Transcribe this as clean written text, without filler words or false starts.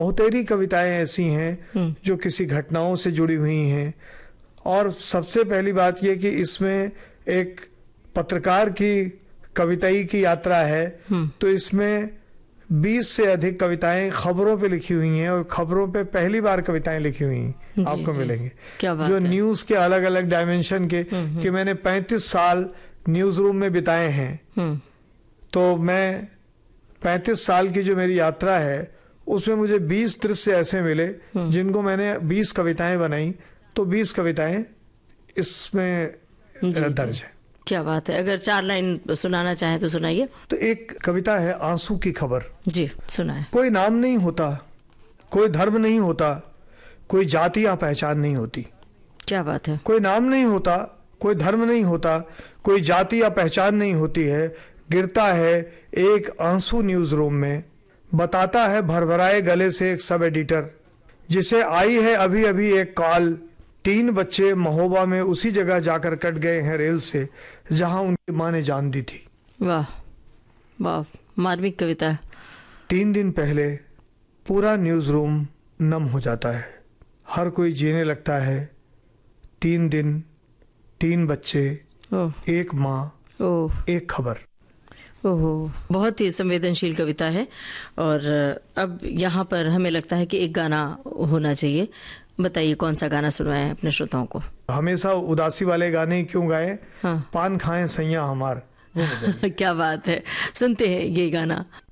बहुतेरी कविताएं ऐसी हैं जो किसी घटनाओं से जुड़ी हुई हैं। और सबसे पहली बात यह कि इसमें एक पत्रकार की कविताई की यात्रा है, तो इसमें 20 से अधिक कविताएं खबरों पे लिखी हुई हैं और खबरों पे पहली बार कविताएं लिखी हुई हैं आपको मिलेंगे। क्या बात जो है। न्यूज के अलग अलग डायमेंशन के कि मैंने 35 साल न्यूज रूम में बिताए हैं, तो मैं 35 साल की जो मेरी यात्रा है उसमें मुझे 20 दृश्य ऐसे मिले जिनको मैंने 20 कविताएं बनाई, तो 20 कविताएं इसमें दर्ज है। क्या बात है। अगर 4 लाइन सुनाना चाहें तो सुनाइए। तो एक कविता है आंसू की खबर। जी सुनाए। कोई नाम नहीं होता, कोई धर्म नहीं होता, कोई जाति या पहचान नहीं होती। क्या बात है। कोई नाम नहीं होता, कोई धर्म नहीं होता, कोई जाति या पहचान नहीं होती है। गिरता है एक आंसू न्यूज रूम में, बताता है भरभराए गले से एक सब एडिटर, जिसे आई है अभी अभी एक कॉल, 3 बच्चे महोबा में उसी जगह जाकर कट गए हैं रेल से जहां उनकी मां ने जान दी थी। वाह वाह, मार्मिक कविता है। 3 दिन पहले पूरा न्यूज रूम नम हो जाता है, हर कोई जीने लगता है। 3 दिन, 3 बच्चे, एक माँ, एक खबर। ओहो, बहुत ही संवेदनशील कविता है। और अब यहाँ पर हमें लगता है कि एक गाना होना चाहिए। बताइए कौन सा गाना सुनवाएं अपने श्रोताओं को। हमेशा उदासी वाले गाने क्यों गाएं? हाँ। पान खाएं सैया हमार। क्या बात है, सुनते हैं ये गाना।